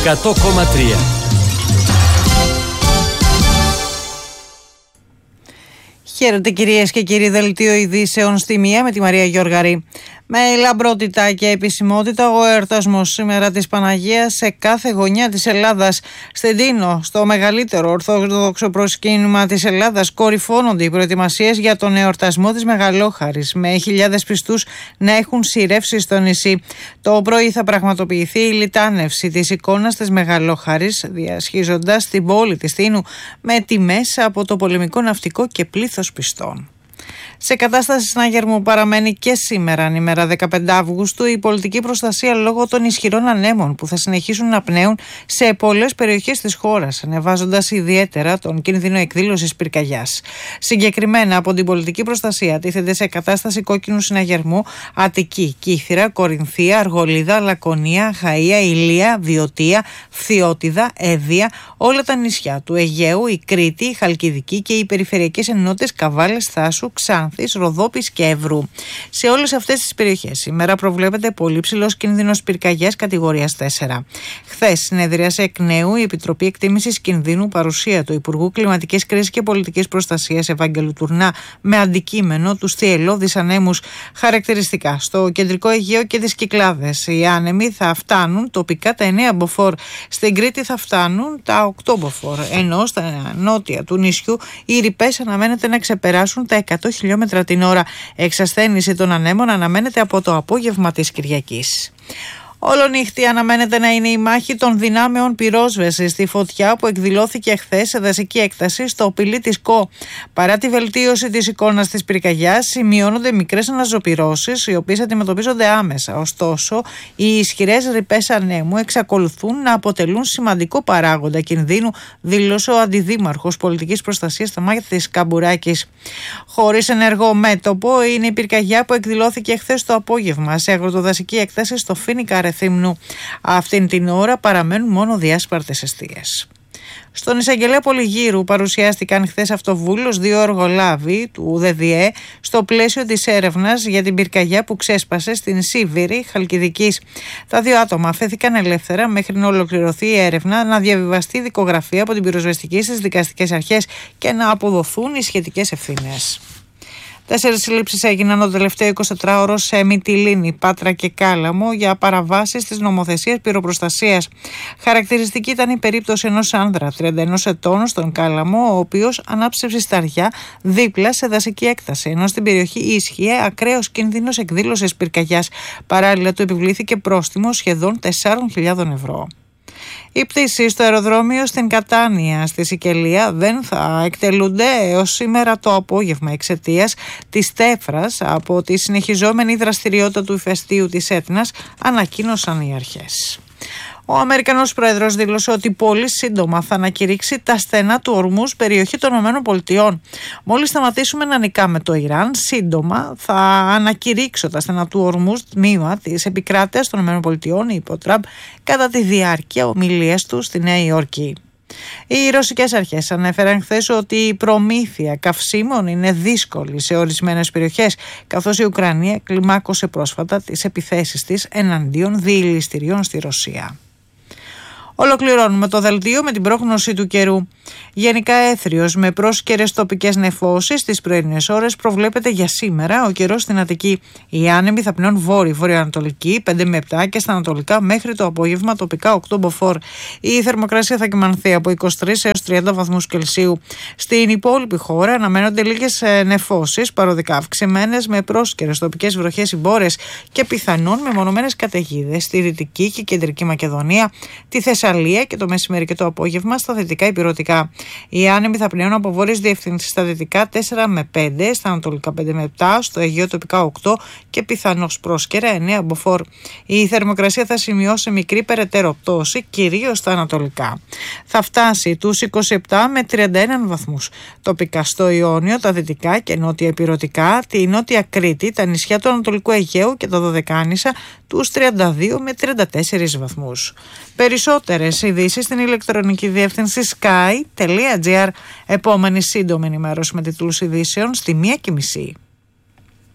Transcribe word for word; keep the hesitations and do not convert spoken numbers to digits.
εκατό κόμμα τρία. Χαίρετε κυρίες και κύριοι, δελτίο ειδήσεων στη μία με τη Μαρία Γιώργαρη. Με λαμπρότητα και επισημότητα ο εορτασμός σήμερα της Παναγίας σε κάθε γωνιά της Ελλάδας. Στην Τίνο, στο μεγαλύτερο ορθόδοξο προσκύνημα της Ελλάδας, κορυφώνονται οι προετοιμασίες για τον εορτασμό της Μεγαλόχαρης, με χιλιάδες πιστούς να έχουν σειρεύσει στο νησί. Το πρωί θα πραγματοποιηθεί η λιτάνευση της εικόνας της Μεγαλόχαρης, διασχίζοντας την πόλη της Τίνου με τιμές από το πολεμικό ναυτικό και πλήθος πιστών. Σε κατάσταση συναγερμού παραμένει και σήμερα, ημέρα δεκαπέντε Αυγούστου, η πολιτική προστασία λόγω των ισχυρών ανέμων που θα συνεχίσουν να πνέουν σε πολλές περιοχές της χώρας, ανεβάζοντας ιδιαίτερα τον κίνδυνο εκδήλωσης πυρκαγιάς. Συγκεκριμένα, από την πολιτική προστασία τίθεται σε κατάσταση κόκκινου συναγερμού Αττική, Κύθυρα, Κορινθία, Αργολίδα, Λακωνία, Χαΐα, Ηλία, Βιωτία, Φθιώτιδα, Εύβοια, όλα τα νησιά του Αιγαίου, η Κρήτη, η Χαλκιδική και οι περιφερειακές ενότητες Καβάλες, Θάσου, Ξάνθης, Ροδόπης και Εύρου. Σε όλες αυτές τις περιοχές σήμερα προβλέπεται πολύ ψηλός κίνδυνος πυρκαγιάς κατηγορίας τέσσερα. Χθες συνεδρίασε εκ νέου η Επιτροπή Εκτίμησης Κινδύνου, παρουσία του Υπουργού Κλιματικής Κρίσης και Πολιτικής Προστασίας Ευάγγελου Τουρνά, με αντικείμενο τους θυελλώδεις ανέμους χαρακτηριστικά στο κεντρικό Αιγαίο και τις Κυκλάδες. Οι άνεμοι θα φτάνουν τοπικά τα εννέα μποφόρ, στην Κρήτη θα φτάνουν τα οκτώ μποφόρ, ενώ στα νότια του νησιού οι ρηπές αναμένεται να ξεπεράσουν τα εκατό χιλιόμετρα την ώρα. Εξασθένηση των ανέμων αναμένεται από το απόγευμα της Κυριακής. Όλονύχτη αναμένεται να είναι η μάχη των δυνάμεων πυρόσβεσης στη φωτιά που εκδηλώθηκε χθες σε δασική έκταση στο Πηλί της Κο. Παρά τη βελτίωση της εικόνας της πυρκαγιάς, σημειώνονται μικρές αναζωπυρώσεις, οι οποίες αντιμετωπίζονται άμεσα. Ωστόσο, οι ισχυρές ρηπές ανέμου εξακολουθούν να αποτελούν σημαντικό παράγοντα κινδύνου, δήλωσε ο Αντιδήμαρχος Πολιτικής Προστασίας Σταμάτης Καμπουράκης. Χωρίς ενεργό μέτωπο είναι η πυρκαγιά που εκδηλώθηκε χθες το απόγευμα σε αγροτοδασική έκταση στο Φοίνικα Ρεθύμνου. Αυτήν την ώρα παραμένουν μόνο διάσπαρτες εστίες. Στον εισαγγελέα Πολυγύρου παρουσιάστηκαν χθες αυτοβούλως δύο εργολάβοι του ΔΔΕ στο πλαίσιο της έρευνας για την πυρκαγιά που ξέσπασε στην Σίβηρη Χαλκιδικής. Τα δύο άτομα αφέθηκαν ελεύθερα μέχρι να ολοκληρωθεί η έρευνα, να διαβιβαστεί η δικογραφία από την πυροσβεστική στις δικαστικές αρχές και να αποδοθούν οι σχετικές ευθύνες. Τέσσερις συλλήψεις έγιναν το τελευταίο εικοσιτετράωρο σε Μυτιλήνη, Πάτρα και Κάλαμο για παραβάσεις της νομοθεσίας πυροπροστασίας. Χαρακτηριστική ήταν η περίπτωση ενός άνδρα τριάντα ένα ετών στον Κάλαμο, ο οποίος ανάψευσε σταριά δίπλα σε δασική έκταση, ενώ στην περιοχή ίσχυε ακραίος κίνδυνος εκδήλωσης πυρκαγιάς. Παράλληλα, του επιβλήθηκε πρόστιμο σχεδόν τεσσάρων χιλιάδων ευρώ. Οι πτήσεις στο αεροδρόμιο στην Κατάνια στη Σικελία δεν θα εκτελούνται έως σήμερα το απόγευμα εξαιτίας της τέφρας από τη συνεχιζόμενη δραστηριότητα του ηφαιστείου της Έτνας, ανακοίνωσαν οι αρχές. Ο Αμερικανός Πρόεδρος δήλωσε ότι πολύ σύντομα θα ανακηρύξει τα στενά του Ορμούζ περιοχή των ΗΠΑ. Μόλις σταματήσουμε να νικάμε το Ιράν, σύντομα θα ανακηρύξω τα στενά του Ορμούζ τμήμα της επικράτειας των ΗΠΑ, είπε ο Τραμπ κατά τη διάρκεια ομιλίας του στη Νέα Υόρκη. Οι ρωσικές αρχές ανέφεραν χθες ότι η προμήθεια καυσίμων είναι δύσκολη σε ορισμένες περιοχές, καθώς η Ουκρανία κλιμάκωσε πρόσφατα τις επιθέσεις της εναντίον διηληστηρίων στη Ρωσία. Ολοκληρώνουμε το δελτίο με την πρόγνωση του καιρού. Γενικά έθριος με πρόσκαιρες τοπικές νεφώσεις τις πρωινές ώρες προβλέπεται για σήμερα. Ο καιρός στην Αττική. Οι άνεμοι θα πνέουν βόρειο-βορειοανατολική πέντε με επτά και στα ανατολικά μέχρι το απόγευμα τοπικά οκτώ μποφόρ. Η θερμοκρασία θα κυμανθεί από είκοσι τρεις έως τριάντα βαθμούς Κελσίου. Στην υπόλοιπη χώρα αναμένονται λίγες νεφώσεις παροδικά αυξημένες με πρόσκαιρες τοπικές βροχές ιμπόρες και πιθανόν μεμονωμένες καταιγίδες στη Δυτική και Κεντρική Μακεδονία, τη Θεσσαλία και το μεσημέρι και το απόγευμα στα δυτικά ηπειρωτικά. Οι άνεμοι θα πνέουν από βόρειες διευθύνσεις στα δυτικά τέσσερα με πέντε, στα ανατολικά πέντε με επτά, στο Αιγαίο τοπικά οκτώ και πιθανώς πρόσκαιρα εννέα μποφόρ. Η θερμοκρασία θα σημειώσει μικρή περαιτέρω πτώση, κυρίως στα ανατολικά. Θα φτάσει τους είκοσι επτά με τριάντα ένα βαθμούς. Τοπικά στο Ιόνιο, τα δυτικά και νότια ηπειρωτικά, τη νότια Κρήτη, τα νησιά του Ανατολικού Αιγαίου και τα Δωδεκάνησα, τους τριάντα δύο με τριάντα τέσσερα βαθμούς. Περισσότερες ειδήσεις στην ηλεκτρονική διεύθυνση sky τελεία gr. Επόμενη σύντομη ενημέρωση με τίτλους ειδήσεων στη μία και μισή.